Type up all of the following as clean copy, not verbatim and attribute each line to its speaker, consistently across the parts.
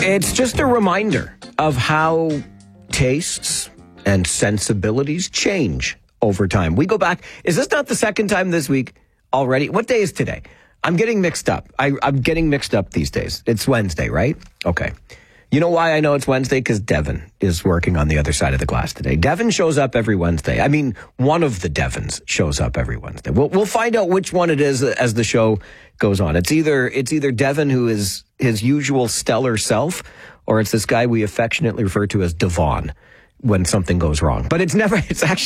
Speaker 1: It's just a reminder of how tastes and sensibilities change over time. We go back. Is this not the second time this week already? What day is today? I'm getting mixed up. I'm getting mixed up these days. It's Wednesday, right? Okay. You know why I know it's Wednesday? Because Devin is working on the other side of the glass today. Devin shows up every Wednesday. I mean, one of the Devins shows up every Wednesday. We'll find out which one it is as the show goes on. It's either Devin, who is his usual stellar self, or it's this guy we affectionately refer to as Devon when something goes wrong. But it's never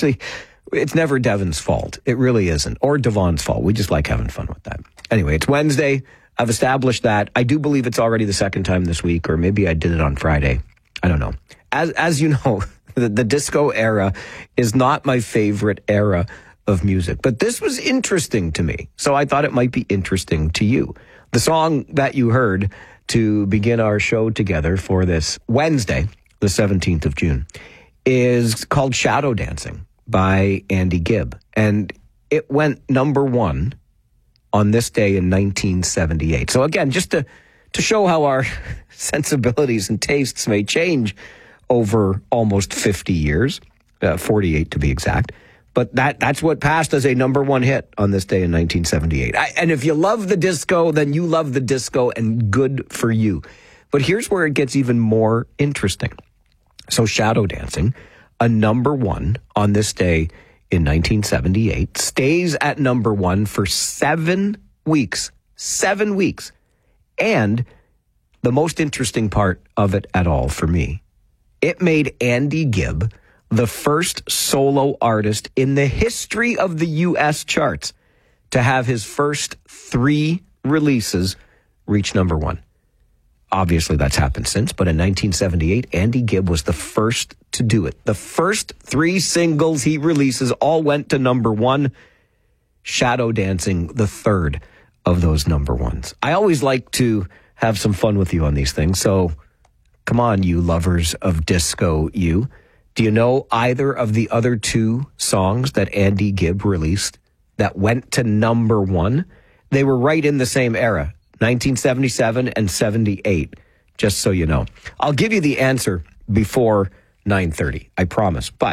Speaker 1: Devin's fault. It really isn't. Or Devon's fault. We just like having fun with that. Anyway, it's Wednesday. I've established that. I do believe it's already the second time this week, or maybe I did it on Friday. I don't know. As you know, the disco era is not my favorite era of music, but this was interesting to me, so I thought it might be interesting to you. The song that you heard to begin our show together for this Wednesday, the 17th of June, is called Shadow Dancing by Andy Gibb, and it went number one on this day in 1978. So again, just to show how our sensibilities and tastes may change over almost 50 years, 48 to be exact. But that's what passed as a number one hit on this day in 1978. And if you love the disco, then you love the disco, and good for you. But here's where it gets even more interesting. So Shadow Dancing, a number one on this day in 1978, stays at number one for 7 weeks. 7 weeks. And the most interesting part of it at all for me, it made Andy Gibb the first solo artist in the history of the U.S. charts to have his first 3 releases reach number one. Obviously, that's happened since, but in 1978, Andy Gibb was the first to do it. The first 3 singles he releases all went to number one. Shadow Dancing, the third of those number ones. I always like to have some fun with you on these things, so come on, you lovers of disco, you. Do you know either of the other 2 songs that Andy Gibb released that went to number one? They were right in the same era. 1977 and 78, just so you know. I'll give you the answer before 9:30, I promise. But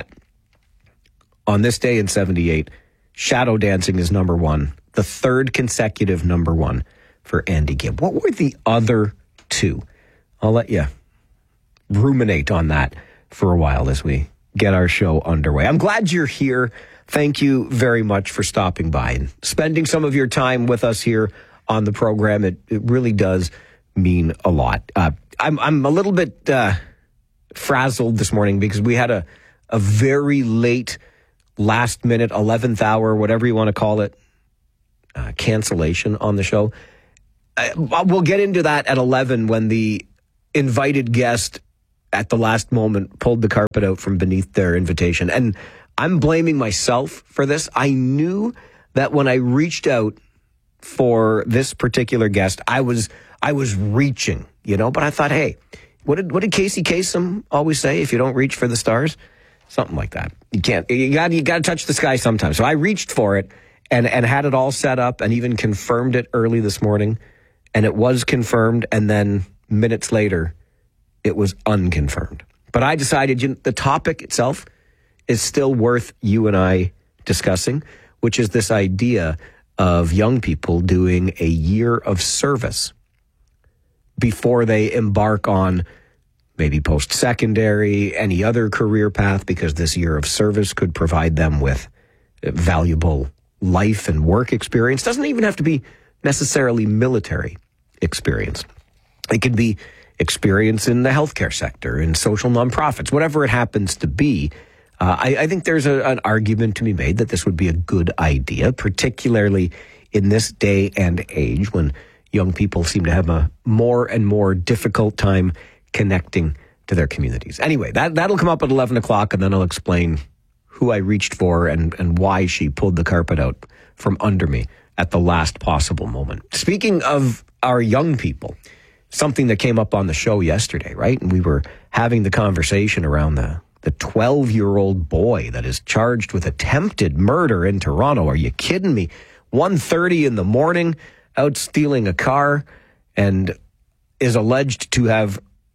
Speaker 1: on this day in 78, Shadow Dancing is number one, the third consecutive number one for Andy Gibb. What were the other 2? I'll let you ruminate on that for a while as we get our show underway. I'm glad you're here. Thank you very much for stopping by and spending some of your time with us here on the program. It really does mean a lot. I'm a little bit frazzled this morning because we had a very late, last minute, 11th hour, whatever you want to call it, cancellation on the show. We'll get into that at 11 when the invited guest at the last moment pulled the carpet out from beneath their invitation. And I'm blaming myself for this. I knew that when I reached out for this particular guest, I was reaching, but I thought, hey, what did Casey Kasem always say? If you don't reach for the stars, something like that. You got to touch the sky sometimes. So I reached for it and had it all set up and even confirmed it early this morning. And it was confirmed. And then minutes later, it was unconfirmed. But I decided the topic itself is still worth you and I discussing, which is this idea of young people doing a year of service before they embark on maybe post-secondary, any other career path, because this year of service could provide them with valuable life and work experience. Doesn't even have to be necessarily military experience. It could be experience in the healthcare sector, in social nonprofits, whatever it happens to be. I think there's an argument to be made that this would be a good idea, particularly in this day and age when young people seem to have a more and more difficult time connecting to their communities. Anyway, that'll come up at 11 o'clock, and then I'll explain who I reached for and why she pulled the carpet out from under me at the last possible moment. Speaking of our young people, something that came up on the show yesterday, right? And we were having the conversation around the 12-year-old boy that is charged with attempted murder in Toronto. Are you kidding me? 1:30 in the morning, out stealing a car, and is alleged to have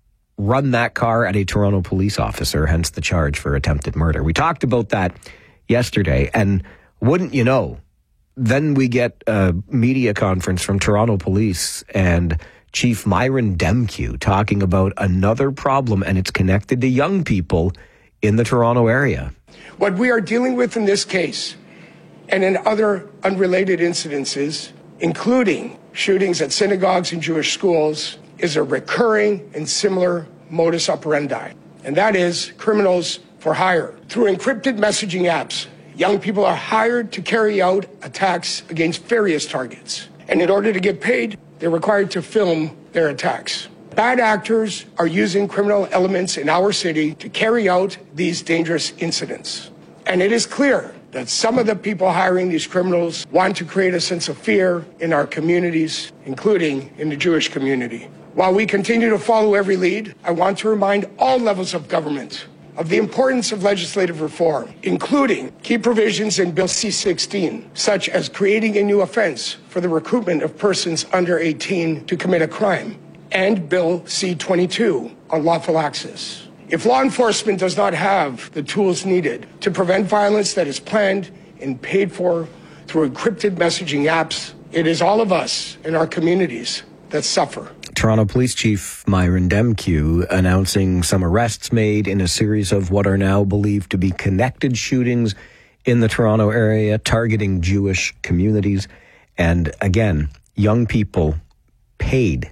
Speaker 1: run that car at a Toronto police officer, hence the charge for attempted murder. We talked about that yesterday, and wouldn't you know, then we get a media conference from Toronto Police and Chief Myron Demkew talking about another problem, and it's connected to young people in the Toronto area.
Speaker 2: What we are dealing with in this case and in other unrelated incidences, including shootings at synagogues and Jewish schools, is a recurring and similar modus operandi, and that is criminals for hire. Through encrypted messaging apps, young people are hired to carry out attacks against various targets, and in order to get paid, they're required to film their attacks. Bad actors are using criminal elements in our city to carry out these dangerous incidents. And it is clear that some of the people hiring these criminals want to create a sense of fear in our communities, including in the Jewish community. While we continue to follow every lead, I want to remind all levels of government of the importance of legislative reform, including key provisions in Bill C-16, such as creating a new offense for the recruitment of persons under 18 to commit a crime, and Bill C-22 on lawful access. If law enforcement does not have the tools needed to prevent violence that is planned and paid for through encrypted messaging apps, it is all of us in our communities that suffer.
Speaker 1: Toronto Police Chief Myron Demkew announcing some arrests made in a series of what are now believed to be connected shootings in the Toronto area targeting Jewish communities. And again, young people paid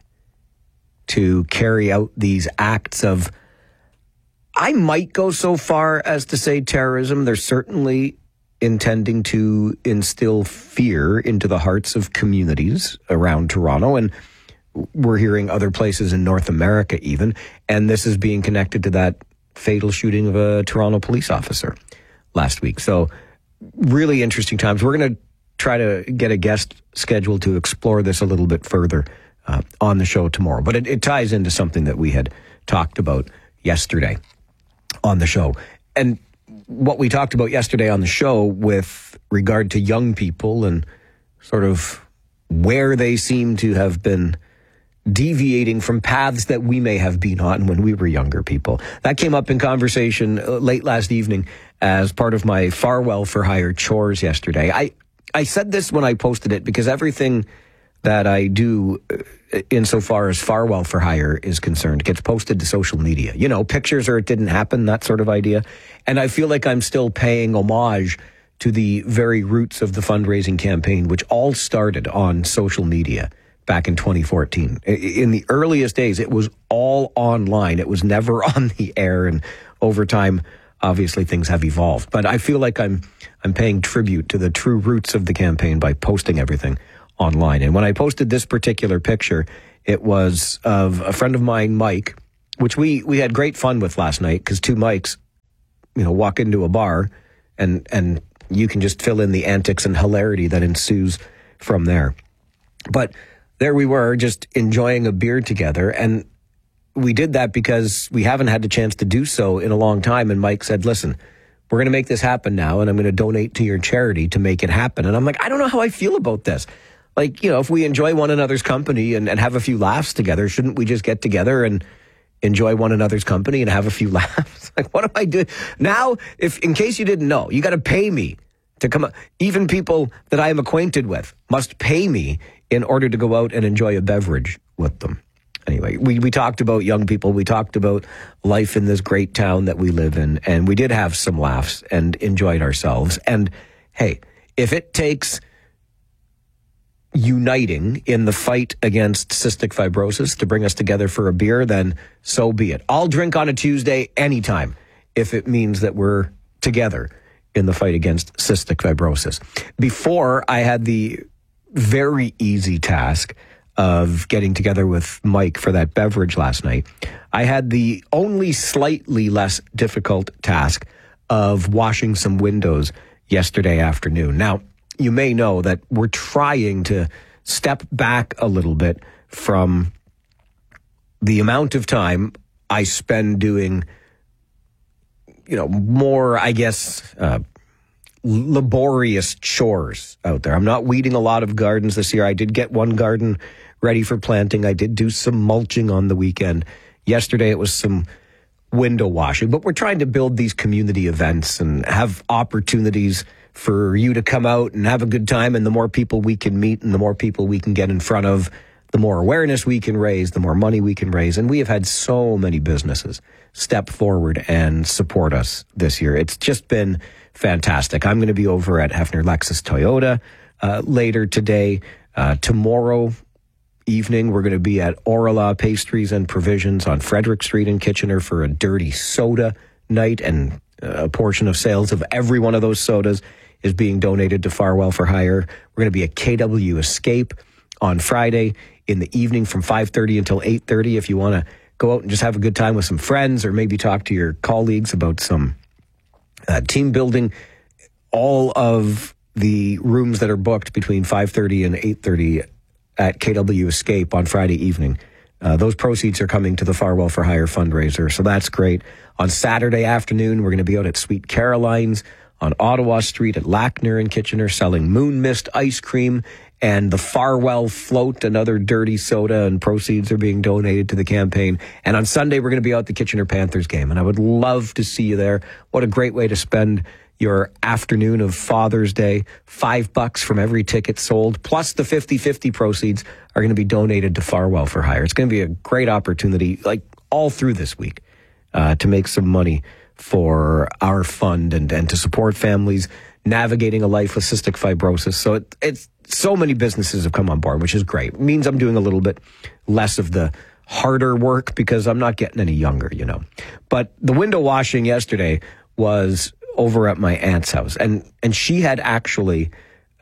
Speaker 1: to carry out these acts of, I might go so far as to say terrorism. They're certainly intending to instill fear into the hearts of communities around Toronto, and we're hearing other places in North America even, and this is being connected to that fatal shooting of a Toronto police officer last week. So really interesting times. We're going to try to get a guest scheduled to explore this a little bit further on the show tomorrow. But it ties into something that we had talked about yesterday on the show. And what we talked about yesterday on the show with regard to young people and sort of where they seem to have been deviating from paths that we may have been on when we were younger people. That came up in conversation late last evening as part of my Farwell for Hire chores yesterday. I said this when I posted it because everything that I do insofar as Farwell for Hire is concerned gets posted to social media. You know, pictures or it didn't happen, that sort of idea. And I feel like I'm still paying homage to the very roots of the fundraising campaign, which all started on social media back in 2014. In the earliest days, it was all online. It was never on the air. And over time, obviously, things have evolved. But I feel like I'm paying tribute to the true roots of the campaign by posting everything online. And when I posted this particular picture, it was of a friend of mine, Mike, which we had great fun with last night because two Mikes, you know, walk into a bar and you can just fill in the antics and hilarity that ensues from there. But there we were just enjoying a beer together. And we did that because we haven't had the chance to do so in a long time. And Mike said, listen, we're going to make this happen now. And I'm going to donate to your charity to make it happen. And I'm like, I don't know how I feel about this. Like, you know, if we enjoy one another's company and have a few laughs together, shouldn't we just get together and enjoy one another's company and have a few laughs? Like, what am I doing? Now, if in case you didn't know, you got to pay me to come up. Even people that I am acquainted with must pay me in order to go out and enjoy a beverage with them. Anyway, we talked about young people. We talked about life in this great town that we live in. And we did have some laughs and enjoyed ourselves. And hey, if it takes uniting in the fight against cystic fibrosis to bring us together for a beer, then so be it. I'll drink on a Tuesday anytime if it means that we're together in the fight against cystic fibrosis. Before, I had the very easy task of getting together with Mike for that beverage last night. I had the only slightly less difficult task of washing some windows yesterday afternoon. Now, you may know that we're trying to step back a little bit from the amount of time I spend doing, you know, more, I guess, laborious chores out there. I'm not weeding a lot of gardens this year. I did get one garden ready for planting. I did do some mulching on the weekend Yesterday, it was some window washing, but we're trying to build these community events and have opportunities for you to come out and have a good time. And the more people we can meet and the more people we can get in front of, the more awareness we can raise, the more money we can raise. And we have had so many businesses step forward and support us this year. It's just been fantastic. I'm going to be over at Hefner Lexus Toyota later today. Tomorrow evening, we're going to be at Orla Pastries and Provisions on Frederick Street in Kitchener for a dirty soda night, and a portion of sales of every one of those sodas is being donated to Farwell for Hire. We're going to be at KW Escape on Friday in the evening from 5:30 until 8:30 if you want to go out and just have a good time with some friends or maybe talk to your colleagues about some team building. All of the rooms that are booked between 5:30 and 8:30 at KW Escape on Friday evening, those proceeds are coming to the Farwell for Hire fundraiser, so that's great. On Saturday afternoon, we're going to be out at Sweet Caroline's on Ottawa Street at Lackner in Kitchener selling Moon Mist ice cream and the Farwell Float, another dirty soda, and proceeds are being donated to the campaign. And on Sunday, we're going to be out at the Kitchener Panthers game, and I would love to see you there. What a great way to spend your afternoon of Father's Day. $5 from every ticket sold, plus the 50-50 proceeds are going to be donated to Farwell for Hire. It's going to be a great opportunity, like all through this week, to make some money for our fund and to support families navigating a life with cystic fibrosis. So it's so many businesses have come on board, which is great. It means I'm doing a little bit less of the harder work because I'm not getting any younger, you know. But the window washing yesterday was over at my aunt's house, and she had actually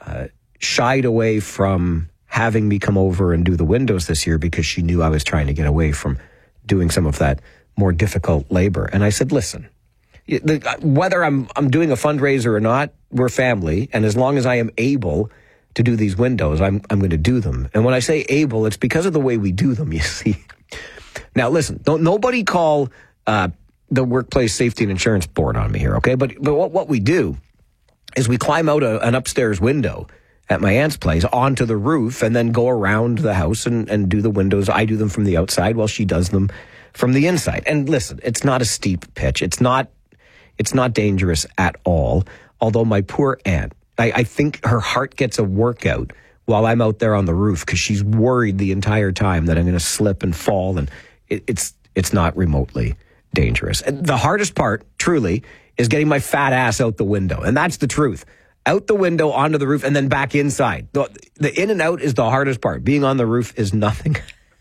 Speaker 1: shied away from having me come over and do the windows this year because she knew I was trying to get away from doing some of that more difficult labor. And I said, listen, whether I'm doing a fundraiser or not, we're family, and as long as I am able to do these windows, I'm going to do them. And when I say able, it's because of the way we do them, you see. Now, listen, don't nobody call the Workplace Safety and Insurance Board on me here, okay? But what we do is we climb out an upstairs window at my aunt's place onto the roof and then go around the house and do the windows. I do them from the outside while she does them from the inside. And listen, it's not a steep pitch. It's not dangerous at all. Although my poor aunt, I think her heart gets a workout while I'm out there on the roof because she's worried the entire time that I'm going to slip and fall, and it's not remotely dangerous. And the hardest part, truly, is getting my fat ass out the window. And that's the truth. Out the window, onto the roof, and then back inside. The in and out is the hardest part. Being on the roof is nothing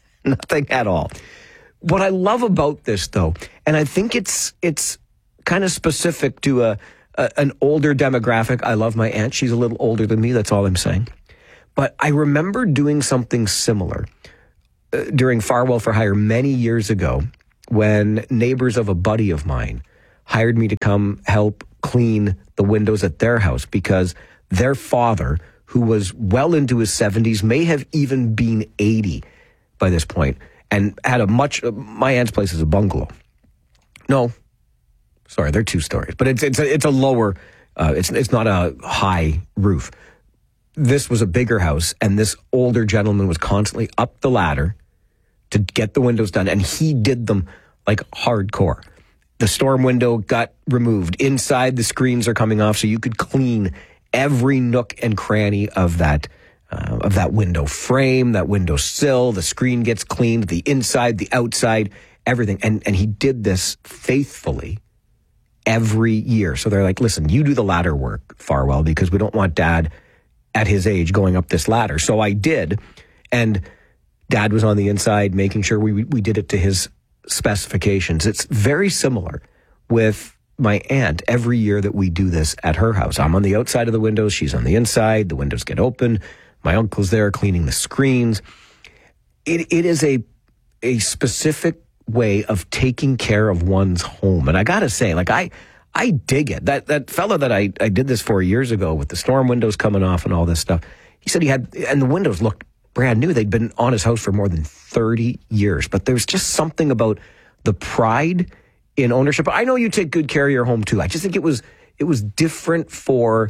Speaker 1: at all. What I love about this, though, and I think it's kind of specific to an older demographic. I love my aunt. She's a little older than me. That's all I'm saying. But I remember doing something similar during Farwell for Hire many years ago when neighbors of a buddy of mine hired me to come help clean the windows at their house because their father, who was well into his 70s, may have even been 80 by this point, and had my aunt's place is a bungalow. No, sorry, they're 2 stories, but it's a lower, it's not a high roof. This was a bigger house, and this older gentleman was constantly up the ladder to get the windows done, and he did them like hardcore. The storm window got removed. Inside, the screens are coming off, so you could clean every nook and cranny of that window frame, that window sill. The screen gets cleaned, the inside, the outside, everything. And he did this faithfully every year. So they're like, listen, you do the ladder work, Farwell, because we don't want Dad at his age going up this ladder. So I did, and Dad was on the inside making sure we did it to his specifications. It's very similar with my aunt every year that we do this at her house. I'm on the outside of the windows. She's on the inside. The windows get open. My uncle's there cleaning the screens. It is a specific way of taking care of one's home. And I got to say, like, I dig it. That fella that I did this for years ago with the storm windows coming off and all this stuff, he said and the windows looked brand new. They'd been on his house for more than 30 years. But there's just something about the pride in ownership. I know you take good care of your home too. I just think it was different for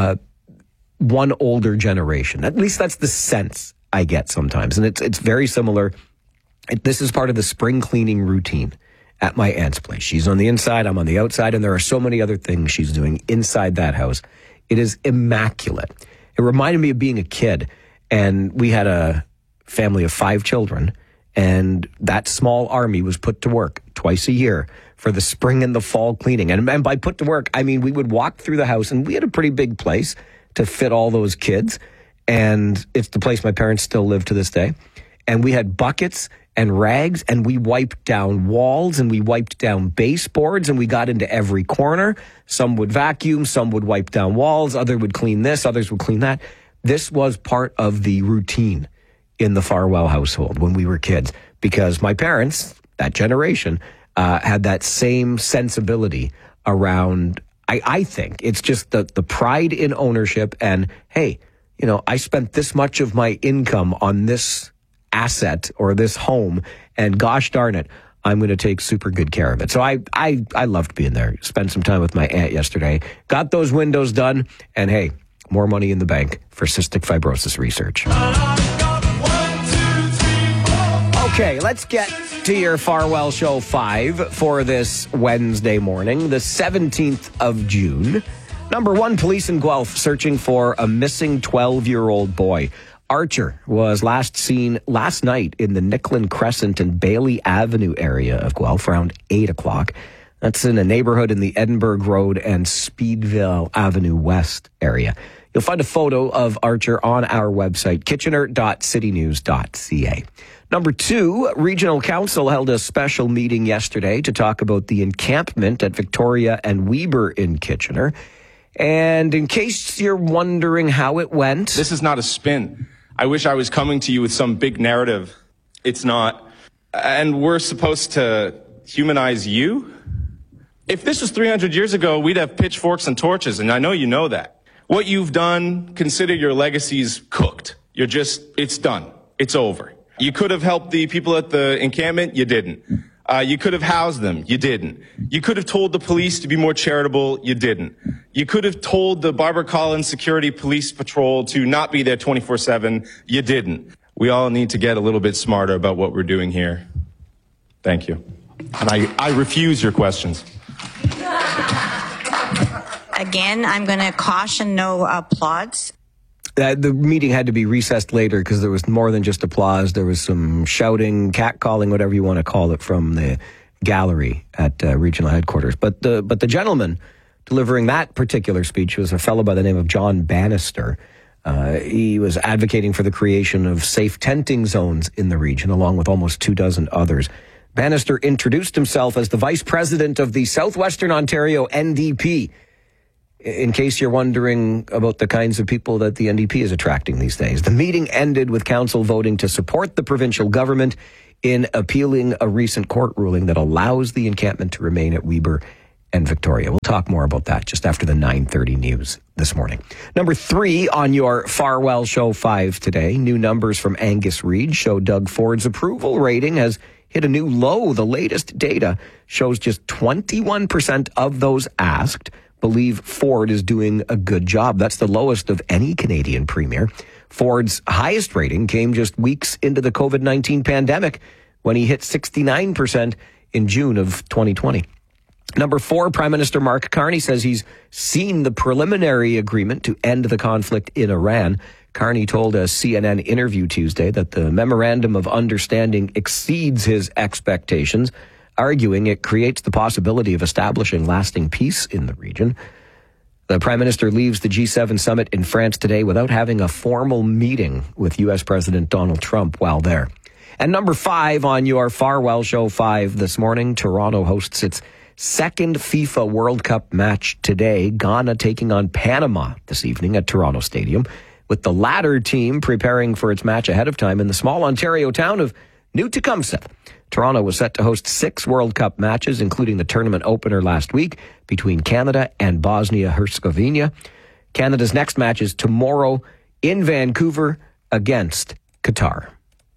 Speaker 1: one older generation. At least that's the sense I get sometimes. And it's very similar This is part of the spring cleaning routine at my aunt's place. She's on the inside, I'm on the outside, and there are so many other things she's doing inside that house. It is immaculate. It reminded me of being a kid, and we had a family of 5 children, and that small army was put to work twice a year for the spring and the fall cleaning. And by put to work, I mean we would walk through the house, and we had a pretty big place to fit all those kids, and it's the place my parents still live to this day. And we had buckets and rags, and we wiped down walls, and we wiped down baseboards, and we got into every corner. Some would vacuum, some would wipe down walls, others would clean this, others would clean that. This was part of the routine in the Farwell household when we were kids, because my parents, that generation, had that same sensibility around, I think, it's just the pride in ownership and, hey, you know, I spent this much of my income on this asset or this home, and gosh darn it, I'm going to take super good care of it. So I loved being there. Spent some time with my aunt yesterday, got those windows done, and hey, more money in the bank for cystic fibrosis research. Okay, let's get to your Farwell Show 5 for this Wednesday morning, the 17th of June. Number 1, police in Guelph searching for a missing 12-year-old boy. Archer was last seen last night in the Nicklin Crescent and Bailey Avenue area of Guelph around 8 o'clock. That's in a neighborhood in the Edinburgh Road and Speedville Avenue West area. You'll find a photo of Archer on our website, kitchener.citynews.ca. Number 2, Regional Council held a special meeting yesterday to talk about the encampment at Victoria and Weber in Kitchener. And in case you're wondering how it went...
Speaker 3: This is not a spin. I wish I was coming to you with some big narrative. It's not. And we're supposed to humanize you? If this was 300 years ago, we'd have pitchforks and torches, and I know you know that. What you've done, consider your legacy's cooked. It's done. It's over. You could have helped the people at the encampment, you didn't. You could have housed them, you didn't. You could have told the police to be more charitable, you didn't. You could have told the Barbara Collins Security Police Patrol to not be there 24/7, you didn't. We all need to get a little bit smarter about what we're doing here. Thank you. And I refuse your questions.
Speaker 4: Again, I'm going to caution no applause.
Speaker 1: The meeting had to be recessed later because there was more than just applause. There was some shouting, catcalling, whatever you want to call it, from the gallery at regional headquarters. But the gentleman delivering that particular speech was a fellow by the name of John Bannister. He was advocating for the creation of safe tenting zones in the region, along with almost 24 others. Bannister introduced himself as the vice president of the Southwestern Ontario NDP. In case you're wondering about the kinds of people that the NDP is attracting these days. The meeting ended with council voting to support the provincial government in appealing a recent court ruling that allows the encampment to remain at Weber and Victoria. We'll talk more about that just after the 9:30 news this morning. Number 3 on your Farwell Show 5 today. New numbers from Angus Reid show Doug Ford's approval rating has hit a new low. The latest data shows just 21% of those asked believe Ford is doing a good job. That's the lowest of any Canadian premier. Ford's highest rating came just weeks into the COVID-19 pandemic when he hit 69% in June of 2020. Number 4, Prime Minister Mark Carney says he's seen the preliminary agreement to end the conflict in Iran. Carney told a CNN interview Tuesday that the memorandum of understanding exceeds his expectations, arguing it creates the possibility of establishing lasting peace in the region. The Prime Minister leaves the G7 summit in France today without having a formal meeting with U.S. President Donald Trump while there. And number 5 on your Farwell Show 5 this morning, Toronto hosts its second FIFA World Cup match today. Ghana taking on Panama this evening at Toronto Stadium, with the latter team preparing for its match ahead of time in the small Ontario town of New Tecumseh. Toronto was set to host 6 World Cup matches, including the tournament opener last week between Canada and Bosnia-Herzegovina. Canada's next match is tomorrow in Vancouver against Qatar.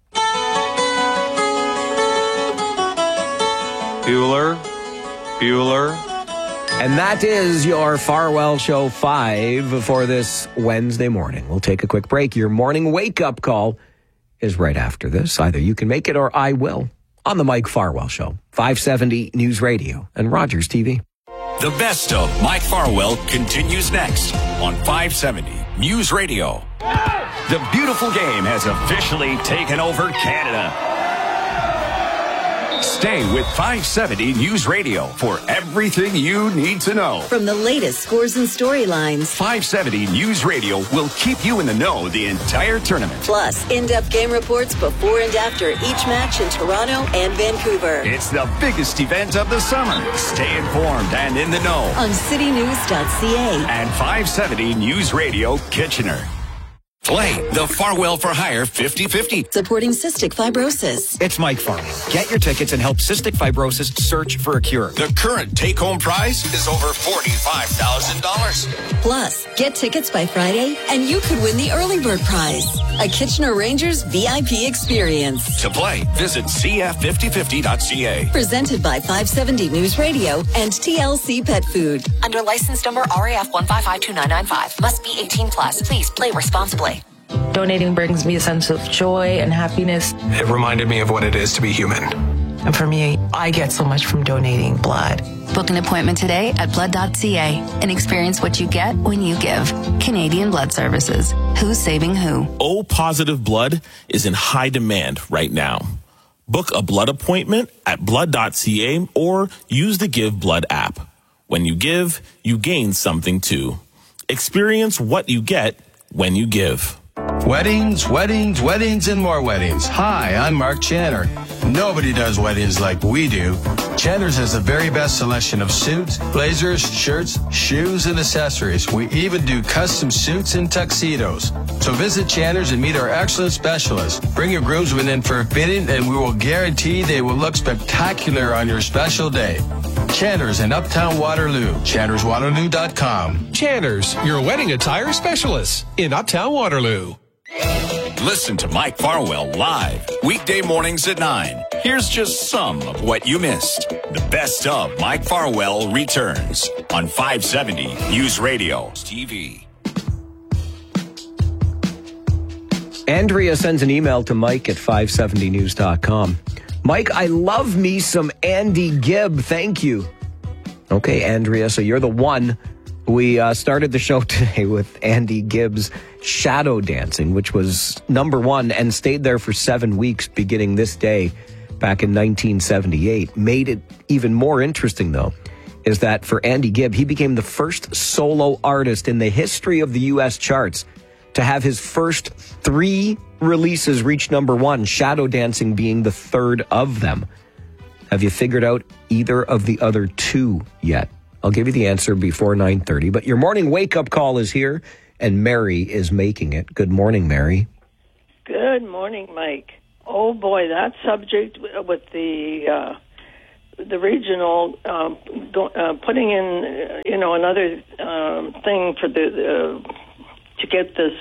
Speaker 3: Bueller.
Speaker 1: And that is your Farwell Show 5 for this Wednesday morning. We'll take a quick break. Your morning wake-up call is right after this. Either you can make it or I will on the Mike Farwell Show, 570 News Radio and Rogers TV.
Speaker 5: The best of Mike Farwell continues next on 570 News Radio. The beautiful game has officially taken over Canada. Stay with 570 News Radio for everything you need to know.
Speaker 6: From the latest scores and storylines,
Speaker 5: 570 News Radio will keep you in the know the entire tournament.
Speaker 6: Plus, in-depth game reports before and after each match in Toronto and Vancouver.
Speaker 5: It's the biggest event of the summer. Stay informed and in the know
Speaker 6: On citynews.ca
Speaker 5: and 570 News Radio Kitchener. Play the Farwell for Hire 50-50.
Speaker 6: supporting cystic fibrosis.
Speaker 7: It's Mike Farwell. Get your tickets and help cystic fibrosis search for a cure.
Speaker 5: The current take-home prize is over $45,000.
Speaker 6: Plus, get tickets by Friday and you could win the early bird prize, a Kitchener Rangers VIP experience.
Speaker 5: To play, visit cf5050.ca.
Speaker 6: Presented by 570 News Radio and TLC Pet Food.
Speaker 8: Under license number RAF 1552995. Must be 18 plus. Please play responsibly.
Speaker 9: Donating brings me a sense of joy and happiness.
Speaker 10: It reminded me of what it is to be human.
Speaker 9: And for me, I get so much from donating blood.
Speaker 8: Book an appointment today at blood.ca and experience what you get when you give. Canadian Blood Services. Who's saving who?
Speaker 11: O positive blood is in high demand right now. Book a blood appointment at blood.ca or use the Give Blood app. When you give, you gain something too. Experience what you get when you give.
Speaker 12: Weddings, weddings, weddings, and more weddings. Hi, I'm Mark Channer. Nobody does weddings like we do. Channer's has the very best selection of suits, blazers, shirts, shoes, and accessories. We even do custom suits and tuxedos. So visit Channer's and meet our excellent specialists. Bring your groomsmen in for a fitting, and we will guarantee they will look spectacular on your special day. Channer's in Uptown Waterloo. ChannersWaterloo.com.
Speaker 10: Channer's, your wedding attire specialist in Uptown Waterloo.
Speaker 5: Listen to Mike Farwell live weekday mornings at 9. Here's just some of what you missed. The best of Mike Farwell returns on 570 News Radio TV.
Speaker 1: Andrea sends an email to Mike at 570news.com. Mike, I love me some Andy Gibb. Thank you. Okay, Andrea, so you're the one. We started the show today with Andy Gibb's Shadow Dancing, which was number one and stayed there for 7 weeks beginning this day back in 1978. Made it even more interesting, though, is that for Andy Gibb, he became the first solo artist in the history of the U.S. charts to have his first 3 releases reach number one, Shadow Dancing being the third of them. Have you figured out either of the other 2 yet? I'll give you the answer before 9:30, but your morning wake-up call is here, and Mary is making it. Good morning, Mary.
Speaker 13: Good morning, Mike. Oh, boy, that subject with the regional putting in, another thing for to get this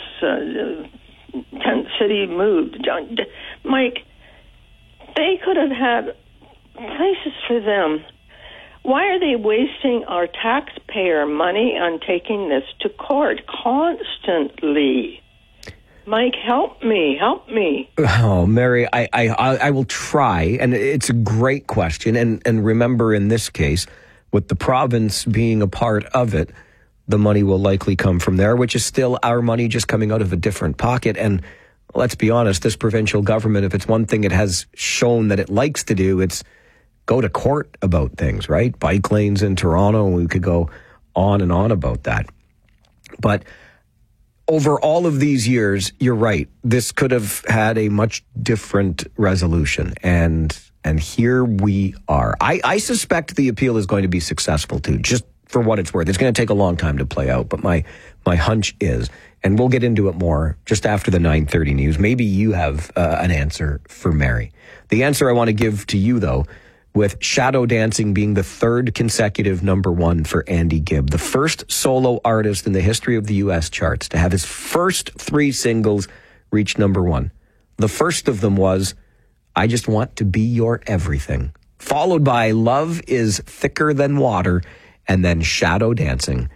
Speaker 13: tent city moved. Mike, they could have had places for them. Why are they wasting our taxpayer money on taking this to court constantly? Mike, help me.
Speaker 1: Oh, Mary, I will try, and it's a great question. And remember, in this case, with the province being a part of it, the money will likely come from there, which is still our money just coming out of a different pocket. And let's be honest, this provincial government, if it's one thing it has shown that it likes to do, it's go to court about things, right? Bike lanes in Toronto, and we could go on and on about that. But over all of these years, you're right. This could have had a much different resolution. And here we are. I suspect the appeal is going to be successful too, just for what it's worth. It's going to take a long time to play out, but my hunch is, and we'll get into it more just after the 9:30 news. Maybe you have an answer for Mary. The answer I want to give to you, though, with Shadow Dancing being the third consecutive number one for Andy Gibb, the first solo artist in the history of the U.S. charts to have his first 3 singles reach number one. The first of them was I Just Want to Be Your Everything, followed by Love Is Thicker Than Water, and then Shadow Dancing.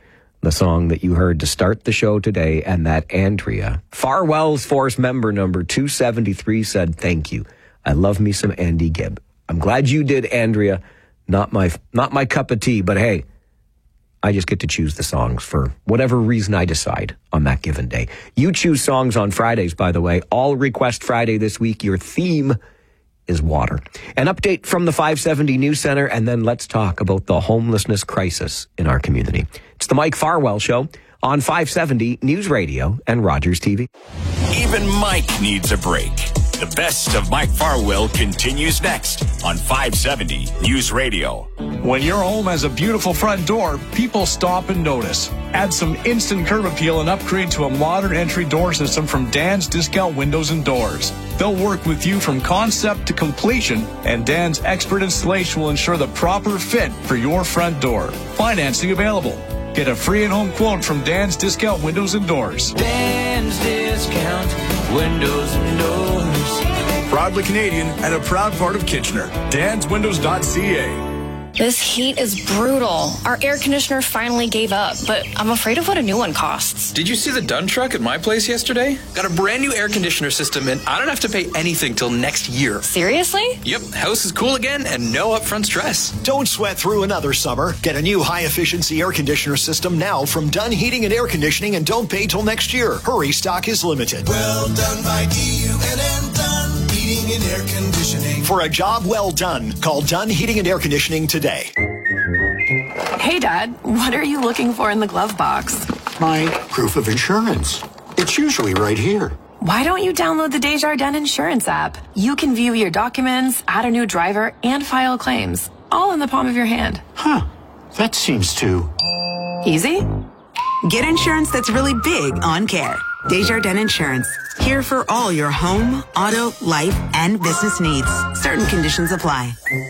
Speaker 1: the song that you heard to start the show today, and that Andrea, Farwell's Force member number 273, said, thank you. I love me some Andy Gibb. I'm glad you did, Andrea. Not my cup of tea, but hey, I just get to choose the songs for whatever reason I decide on that given day. You choose songs on Fridays, by the way. All Request Friday this week. Your theme is water. An update from the 570 News Center, and then let's talk about the homelessness crisis in our community. It's the Mike Farwell Show on 570 News Radio and Rogers TV.
Speaker 5: Even Mike needs a break. The best of Mike Farwell continues next on 570 News Radio.
Speaker 14: When your home has a beautiful front door, people stop and notice. Add some instant curb appeal and upgrade to a modern entry door system from Dan's Discount Windows and Doors. They'll work with you from concept to completion, and Dan's expert installation will ensure the proper fit for your front door. Financing available. Get a free in-home quote from Dan's Discount Windows and Doors.
Speaker 15: Dan's Discount Windows and Doors.
Speaker 14: Proudly Canadian and a proud part of Kitchener. DansWindows.ca.
Speaker 16: This heat is brutal. Our air conditioner finally gave up, but I'm afraid of what a new one costs.
Speaker 17: Did you see the Dunn truck at my place yesterday? Got a brand new air conditioner system, and I don't have to pay anything till next year.
Speaker 16: Seriously?
Speaker 17: Yep, house is cool again and no upfront stress.
Speaker 18: Don't sweat through another summer. Get a new high-efficiency air conditioner system now from Dunn Heating and Air Conditioning, and don't pay till next year. Hurry, stock is limited.
Speaker 19: Well done by DUNN Dunn Heating and Air Conditioning.
Speaker 18: For a job well done, call Dunn Heating and Air Conditioning today.
Speaker 9: Hey, Dad, what are you looking for in the glove box?
Speaker 20: My proof of insurance. It's usually right here.
Speaker 9: Why don't you download the Desjardins Insurance app? You can view your documents, add a new driver, and file claims, all in the palm of your hand.
Speaker 20: Huh. That seems too
Speaker 9: easy.
Speaker 21: Get insurance that's really big on care. Desjardins Insurance. Here for all your home, auto, life, and business needs. Certain conditions apply.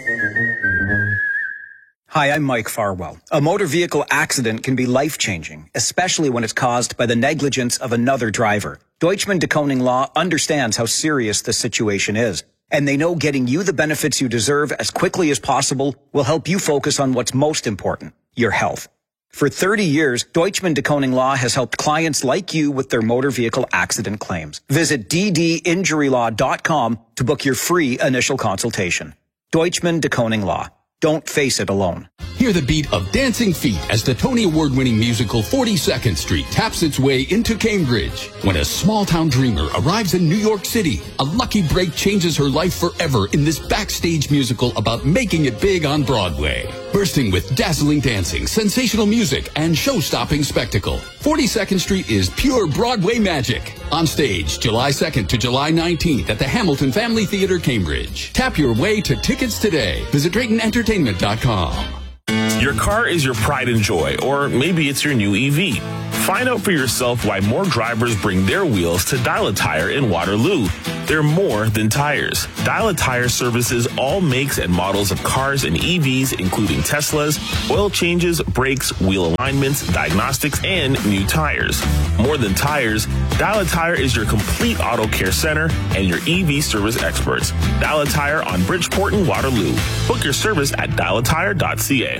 Speaker 7: Hi, I'm Mike Farwell. A motor vehicle accident can be life-changing, especially when it's caused by the negligence of another driver. Deutschman de Koning Law understands how serious the situation is, and they know getting you the benefits you deserve as quickly as possible will help you focus on what's most important, your health. For 30 years, Deutschman de Koning Law has helped clients like you with their motor vehicle accident claims. Visit ddinjurylaw.com to book your free initial consultation. Deutschman de Koning Law. Don't face it alone.
Speaker 22: Hear the beat of Dancing Feet as the Tony Award-winning musical 42nd Street taps its way into Cambridge. When a small-town dreamer arrives in New York City, a lucky break changes her life forever in this backstage musical about making it big on Broadway. Bursting with dazzling dancing, sensational music, and show-stopping spectacle, 42nd Street is pure Broadway magic. On stage, July 2nd to July 19th at the Hamilton Family Theatre, Cambridge. Tap your way to tickets today. Visit DraytonEntertainment.com.
Speaker 11: Your car is your pride and joy, or maybe it's your new EV. Find out for yourself why more drivers bring their wheels to Dial a Tire in Waterloo. They're more than tires. Dial a Tire services all makes and models of cars and EVs, including Teslas, oil changes, brakes, wheel alignments, diagnostics, and new tires. More than tires, Dial a Tire is your complete auto care center and your EV service experts. Dial a Tire on Bridgeport and Waterloo. Book your service at dialatire.ca.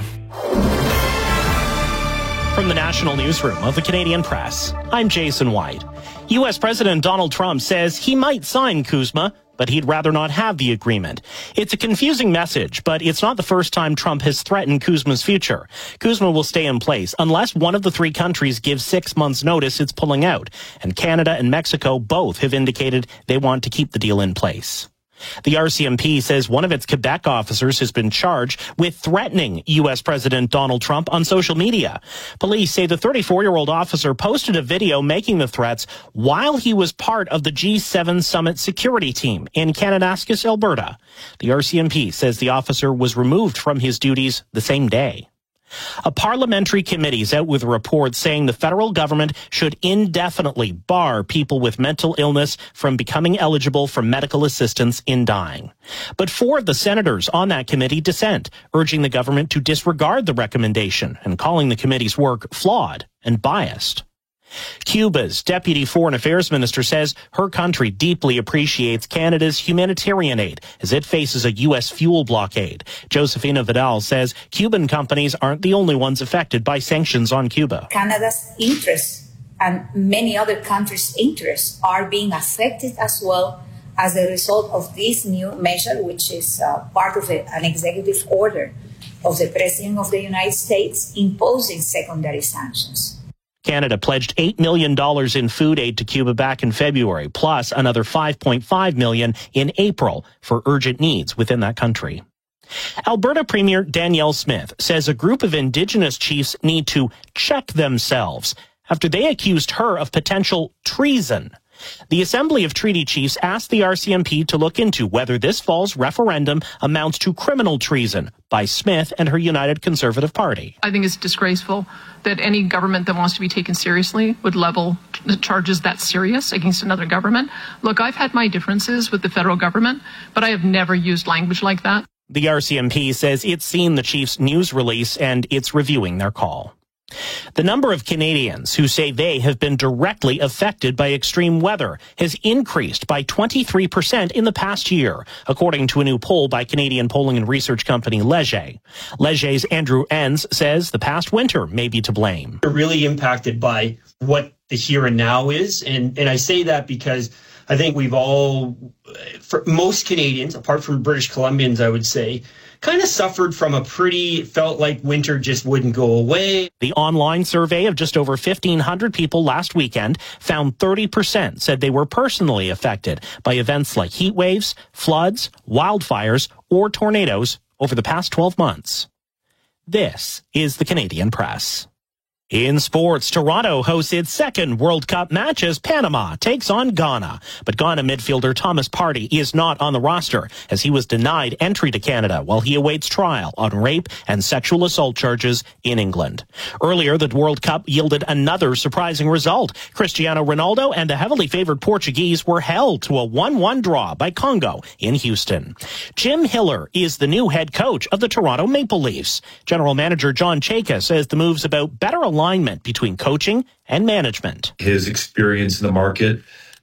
Speaker 23: From the National Newsroom of the Canadian Press, I'm Jason White. U.S. President Donald Trump says he might sign CUSMA, but he'd rather not have the agreement. It's a confusing message, but it's not the first time Trump has threatened CUSMA's future. CUSMA will stay in place unless one of the three countries gives 6 months' notice it's pulling out, and Canada and Mexico both have indicated they want to keep the deal in place. The RCMP says one of its Quebec officers has been charged with threatening U.S. President Donald Trump on social media. Police say the 34-year-old officer posted a video making the threats while he was part of the G7 summit security team in Kananaskis, Alberta. The RCMP says the officer was removed from his duties the same day. A parliamentary committee is out with a report saying the federal government should indefinitely bar people with mental illness from becoming eligible for medical assistance in dying. But 4 of the senators on that committee dissent, urging the government to disregard the recommendation and calling the committee's work flawed and biased. Cuba's deputy foreign affairs minister says her country deeply appreciates Canada's humanitarian aid as it faces a U.S. fuel blockade. Josefina Vidal says Cuban companies aren't the only ones affected by sanctions on Cuba.
Speaker 2: Canada's interests and many other countries' interests are being affected as well as a result of this new measure, which is part of an executive order of the President of the United States imposing secondary sanctions.
Speaker 23: Canada pledged $8 million in food aid to Cuba back in February, plus another $5.5 million in April for urgent needs within that country. Alberta Premier Danielle Smith says a group of Indigenous chiefs need to check themselves after they accused her of potential treason. The Assembly of Treaty Chiefs asked the RCMP to look into whether this fall's referendum amounts to criminal treason by Smith and her United Conservative Party.
Speaker 3: I think it's disgraceful that any government that wants to be taken seriously would level the charges that serious against another government. Look, I've had my differences with the federal government, but I have never used language like that.
Speaker 23: The RCMP says it's seen the Chiefs' news release and it's reviewing their call. The number of Canadians who say they have been directly affected by extreme weather has increased by 23% in the past year, according to a new poll by Canadian polling and research company Leger. Leger's Andrew Enns says the past winter may be to blame.
Speaker 4: We're really impacted by what the here and now is, and I say that because I think we've all, for most Canadians, apart from British Columbians, I would say, kind of suffered from felt like winter just wouldn't go away.
Speaker 23: The online survey of just over 1,500 people last weekend found 30% said they were personally affected by events like heat waves, floods, wildfires, or tornadoes over the past 12 months. This is the Canadian Press. In sports, Toronto hosts its second World Cup match as Panama takes on Ghana. But Ghana midfielder Thomas Partey is not on the roster as he was denied entry to Canada while he awaits trial on rape and sexual assault charges in England. Earlier, the World Cup yielded another surprising result. Cristiano Ronaldo and the heavily favored Portuguese were held to a 1-1 draw by Congo in Houston. Jim Hiller is the new head coach of the Toronto Maple Leafs. General Manager John Chayka says the move's about better alignment between coaching and management.
Speaker 24: His experience in the market,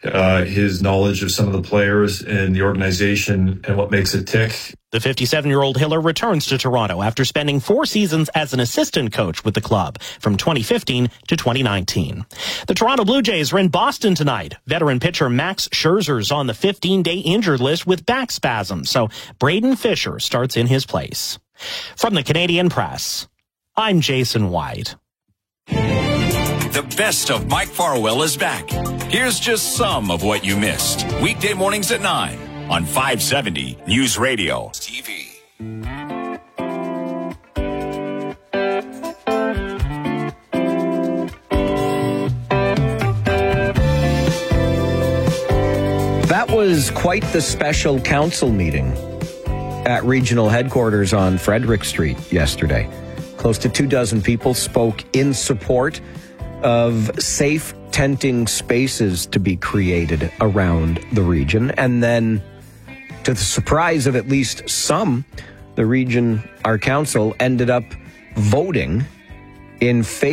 Speaker 24: his knowledge of some of the players and the organization and what makes it tick.
Speaker 23: The 57-year-old Hiller returns to Toronto after spending 4 seasons as an assistant coach with the club from 2015 to 2019. The Toronto Blue Jays are in Boston tonight. Veteran pitcher Max Scherzer's on the 15-day injured list with back spasms, so Braden Fisher starts in his place. From the Canadian Press, I'm Jason White.
Speaker 5: The best of Mike Farwell is back. Here's just some of what you missed. Weekday mornings at 9 on 570 News Radio TV.
Speaker 1: That was quite the special council meeting at regional headquarters on Frederick Street yesterday. Close to 24 people spoke in support of safe tenting spaces to be created around the region. And then, to the surprise of at least some, the region, our council, ended up voting in favor